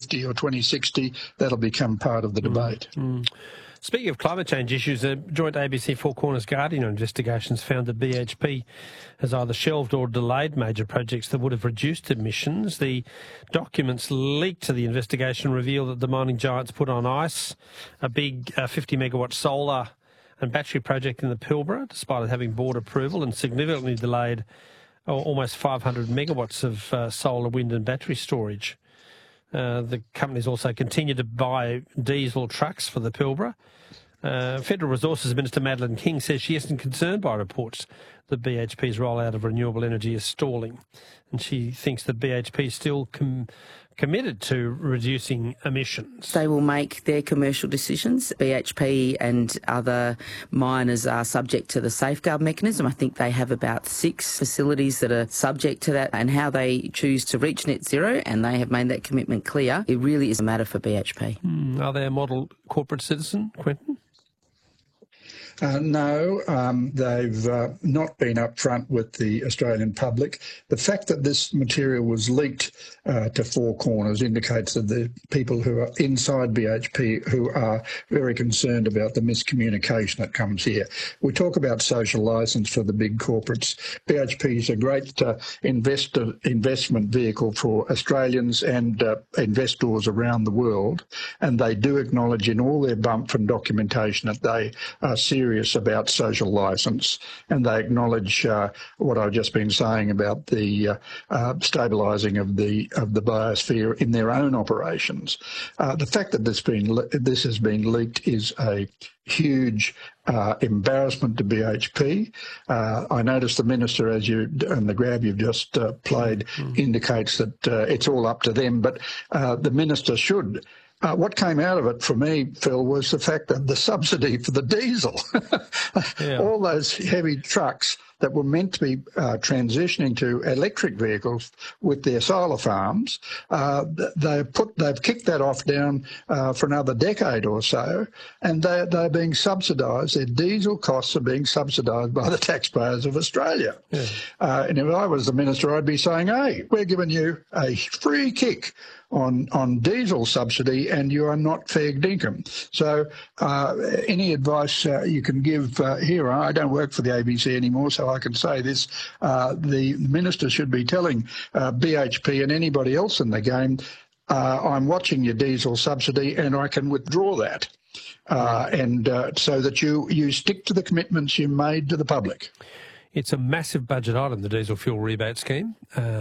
2050 or 2060, that'll become part of the debate. Speaking of climate change issues, a joint ABC Four Corners Guardian investigations found that BHP has either shelved or delayed major projects that would have reduced emissions. The documents leaked to the investigation reveal that the mining giants put on ice a big 50-megawatt solar and battery project in the Pilbara, despite having board approval, and significantly delayed almost 500 megawatts of solar, wind and battery storage. The companies also continue to buy diesel trucks for the Pilbara. Federal Resources Minister Madeleine King says she isn't concerned by reports that BHP's rollout of renewable energy is stalling, and she thinks that BHP is still committed to reducing emissions. They will make their commercial decisions. BHP and other miners are subject to the safeguard mechanism. I think they have about 6 facilities that are subject to that, and how they choose to reach net zero, and they have made that commitment clear. It really is a matter for BHP. Are they a model corporate citizen, Quentin? No, they've not been upfront with the Australian public. The fact that this material was leaked to Four Corners indicates that the people who are inside BHP who are very concerned about the miscommunication that comes here. We talk about social licence for the big corporates. BHP is a great investment vehicle for Australians and investors around the world, and they do acknowledge in all their bump and documentation that they are serious about social licence, and they acknowledge what I've just been saying about the stabilising of the biosphere in their own operations. The fact that this has been leaked is a huge embarrassment to BHP. I noticed the minister, and the grab you've just played indicates that it's all up to them, but the minister should. What came out of it for me, Phil, was the fact that the subsidy for the diesel, all those heavy trucks that were meant to be transitioning to electric vehicles with their solar farms, they've kicked that off down for another decade or so, and they're being subsidised. Their diesel costs are being subsidised by the taxpayers of Australia. And if I was the minister, I'd be saying, hey, we're giving you a free kick on diesel subsidy, and you are not fair dinkum. So any advice you can give here, I don't work for the ABC anymore, so I can say this, the minister should be telling BHP and anybody else in the game, I'm watching your diesel subsidy and I can withdraw that, so that you stick to the commitments you made to the public. It's a massive budget item, the diesel fuel rebate scheme.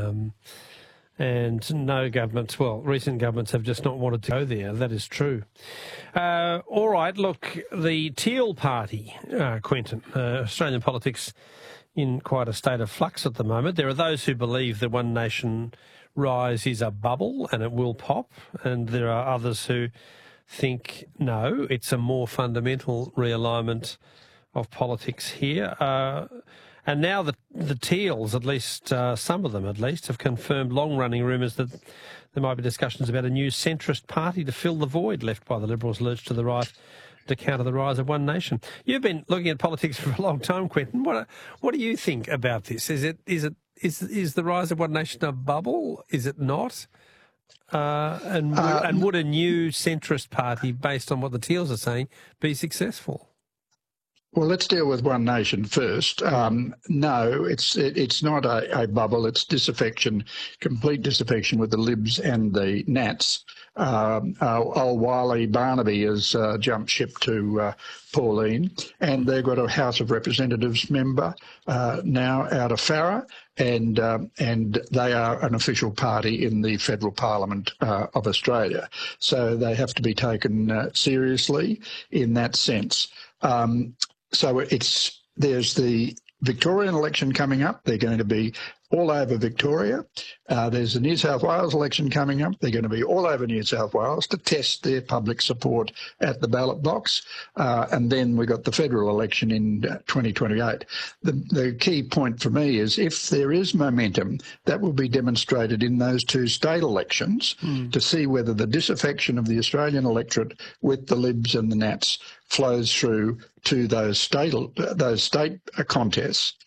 And no governments, recent governments have just not wanted to go there. That is true. All right, look, the Teal Party, Quentin, Australian politics in quite a state of flux at the moment. There are those who believe the One Nation rise is a bubble and it will pop, and there are others who think, no, it's a more fundamental realignment of politics here. And now the Teals, at least some of them at least, have confirmed long-running rumours that there might be discussions about a new centrist party to fill the void left by the Liberals' lurch to the right to counter the rise of One Nation. You've been looking at politics for a long time, Quentin. What do you think about this? Is the rise of One Nation a bubble? Is it not? And would a new centrist party, based on what the Teals are saying, be successful? Well, let's deal with One Nation first. No, it's not a bubble. It's disaffection, complete disaffection with the Libs and the Nats. Old Wiley Barnaby has jumped ship to Pauline, and they've got a House of Representatives member now out of Farrer, and they are an official party in the Federal Parliament of Australia. So they have to be taken seriously in that sense. So there's the Victorian election coming up. They're going to be all over Victoria. There's the New South Wales election coming up. They're going to be all over New South Wales to test their public support at the ballot box. And then we've got the federal election in 2028. The key point for me is if there is momentum, that will be demonstrated in those two state elections to see whether the disaffection of the Australian electorate with the Libs and the Nats flows through to those state contests.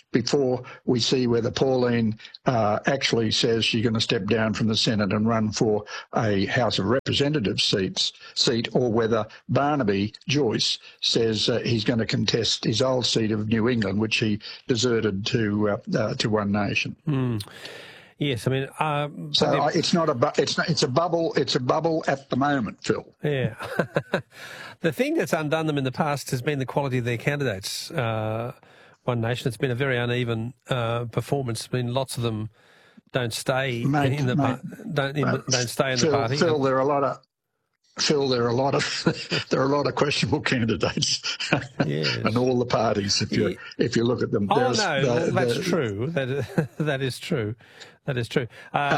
before we see whether Pauline actually says she's going to step down from the Senate and run for a House of Representatives seat, or whether Barnaby Joyce says he's going to contest his old seat of New England, which he deserted to One Nation. Yes, I mean, so it's not it's a bubble. It's a bubble at the moment, Phil. Yeah, the thing that's undone them in the past has been the quality of their candidates. One Nation, it's been a very uneven performance. I mean, lots of them don't stay in the party. Phil, there are a lot of. Phil, there are a lot of questionable candidates, yes. and all the parties. If you look at them, that's true. That is true. That is true.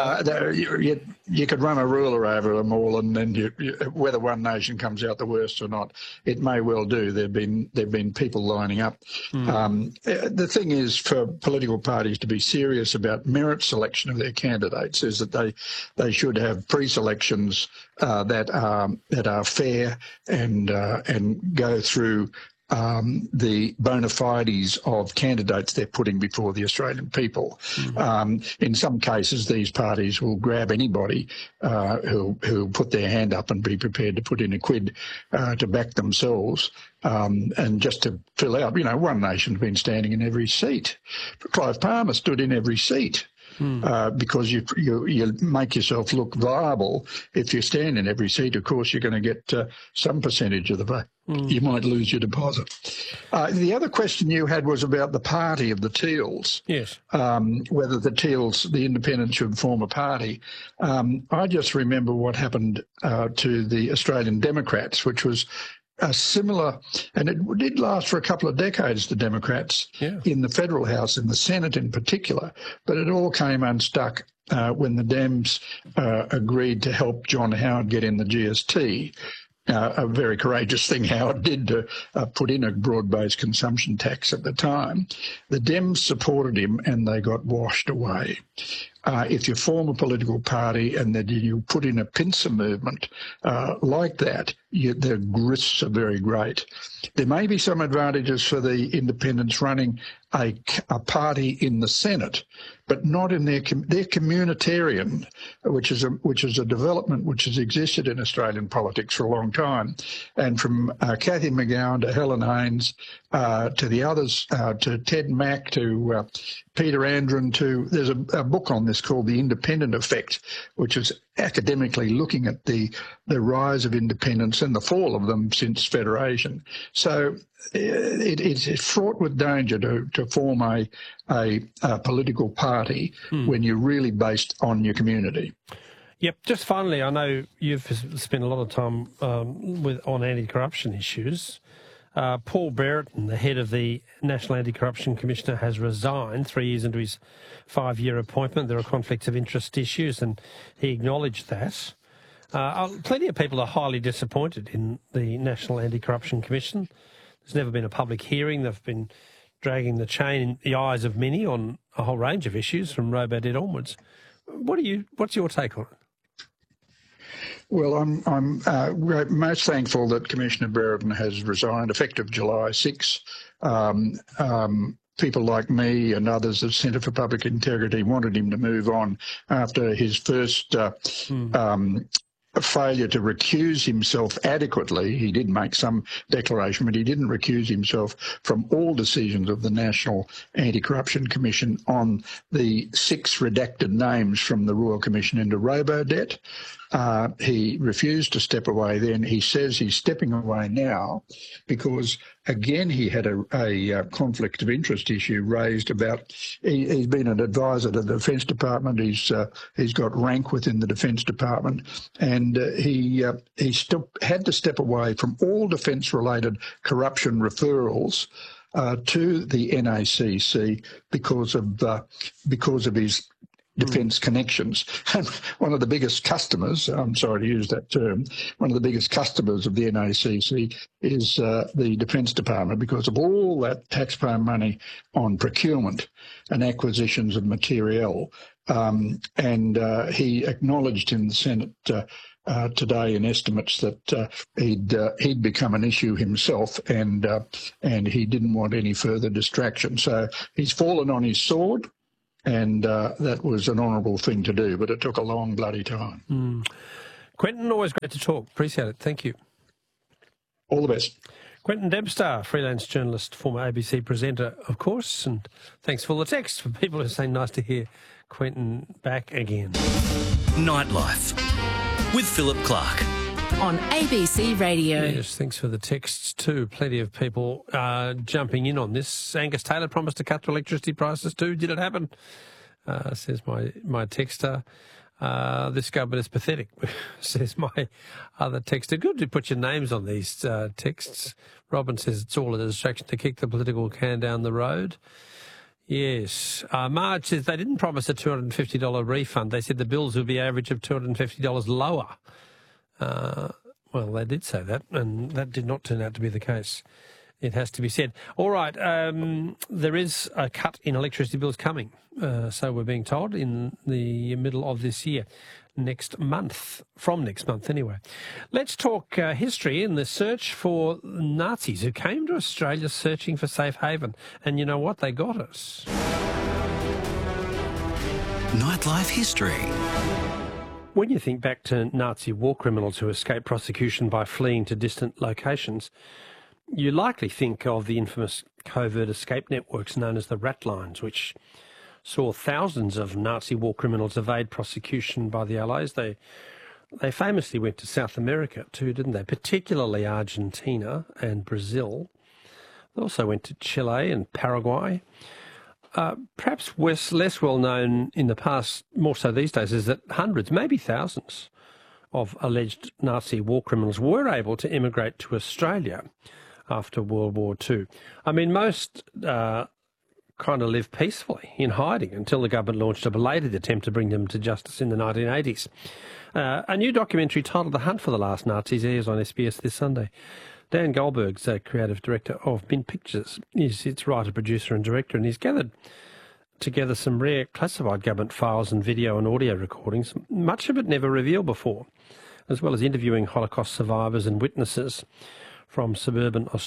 You could run a ruler over them all, and then whether One Nation comes out the worst or not, it may well do. There've been people lining up. The thing is, for political parties to be serious about merit selection of their candidates, is that they should have pre-selections that are fair and go through the bona fides of candidates they're putting before the Australian people. In some cases, these parties will grab anybody who put their hand up and be prepared to put in a quid to back themselves. And just to fill out, One Nation's been standing in every seat. Clive Palmer stood in every seat. Because you make yourself look viable. If you stand in every seat, of course, you're going to get some percentage of the vote. You might lose your deposit. The other question you had was about the party of the Teals. Yes. Whether the Teals, the independents, should form a party. I just remember what happened to the Australian Democrats, which was similar, and it did last for a couple of decades, the Democrats, in the federal House, in the Senate in particular, but it all came unstuck when the Dems agreed to help John Howard get in the GST. A very courageous thing Howard did to put in a broad-based consumption tax at the time. The Dems supported him and they got washed away. If you form a political party and then you put in a pincer movement like that, the risks are very great. There may be some advantages for the independents running a party in the Senate, but not in their communitarian, which is a development which has existed in Australian politics for a long time, and from Cathy McGowan to Helen Haines to the others, to Ted Mack to Peter Andren, there's a book on this called The Independent Effect, which is academically looking at the rise of independents and the fall of them since Federation. So it's fraught with danger to form a political party when you're really based on your community. Yep. Just finally, I know you've spent a lot of time on anti-corruption issues. Paul Brereton, the head of the National Anti-Corruption Commissioner, has resigned 3 years into his 5-year appointment. There are conflicts of interest issues, and he acknowledged that. Plenty of people are highly disappointed in the National Anti-Corruption Commission. There's never been a public hearing. They've been dragging the chain in the eyes of many on a whole range of issues, from Robodebt onwards. What's your take on it? Well, I'm most thankful that Commissioner Brereton has resigned effective July 6. People like me and others of Centre for Public Integrity wanted him to move on after his first failure to recuse himself adequately. He did make some declaration, but he didn't recuse himself from all decisions of the National Anti-Corruption Commission on the 6 redacted names from the Royal Commission into Robodebt. He refused to step away then. He says he's stepping away now because, again, he had a conflict of interest issue raised about. He's been an advisor to the Defence Department. He's got rank within the Defence Department, and he still had to step away from all defence-related corruption referrals to the NACC because of his defence connections. And one of the biggest customers, I'm sorry to use that term, one of the biggest customers of the NACC is the Defence Department because of all that taxpayer money on procurement and acquisitions of materiel. And he acknowledged in the Senate today in estimates that he'd become an issue himself, and he didn't want any further distraction. So he's fallen on his sword, and that was an honourable thing to do, but it took a long bloody time. Quentin, always great to talk. Appreciate it. Thank you. All the best. Quentin Dempster, freelance journalist, former ABC presenter, of course, and thanks for all the texts for people who are saying nice to hear Quentin back again. Nightlife with Philip Clark on ABC Radio. Yes, thanks for the texts too. Plenty of people jumping in on this. Angus Taylor promised to cut electricity prices too. Did it happen? Says my texter. This government is pathetic, says my other texter. Good to put your names on these texts. Robin says it's all a distraction to kick the political can down the road. Yes. Marge says they didn't promise a $250 refund. They said the bills would be average of $250 lower. Well, they did say that, and that did not turn out to be the case. It has to be said. All right, there is a cut in electricity bills coming, so we're being told, in the middle of this year, from next month anyway. Let's talk history in the search for Nazis who came to Australia searching for safe haven. And you know what? They got us. Nightlife history. When you think back to Nazi war criminals who escaped prosecution by fleeing to distant locations, you likely think of the infamous covert escape networks known as the Rat Lines, which saw thousands of Nazi war criminals evade prosecution by the Allies. They famously went to South America too, didn't they? Particularly Argentina and Brazil. They also went to Chile and Paraguay. Perhaps less well known in the past, more so these days, is that hundreds, maybe thousands, of alleged Nazi war criminals were able to immigrate to Australia after World War II. I mean, most kind of lived peacefully in hiding until the government launched a belated attempt to bring them to justice in the 1980s. A new documentary titled The Hunt for the Last Nazis airs on SBS this Sunday. Dan Goldberg's creative director of Bin Pictures. He's its writer, producer and director, and he's gathered together some rare classified government files and video and audio recordings, much of it never revealed before, as well as interviewing Holocaust survivors and witnesses from suburban Australia.